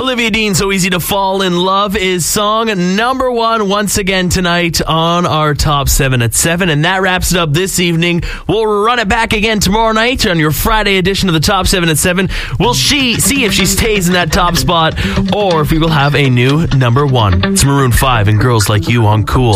Olivia Dean, So Easy to Fall in Love, is song number one once again tonight on our Top 7 at 7. And that wraps it up this evening. We'll run it back again tomorrow night on your Friday edition of the Top 7 at 7. We'll see if she stays in that top spot or if we will have a new number one. It's Maroon 5 and Girls Like You on Cool.